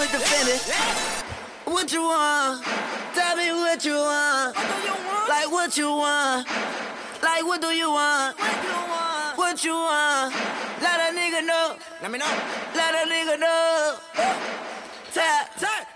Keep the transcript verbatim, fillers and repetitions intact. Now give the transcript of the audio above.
with the Fendi. What you want? Tell me what you want. Like what you want? Like what do you want? What you want? Let a nigga know. Let me know. Let a nigga know. Tap, tap.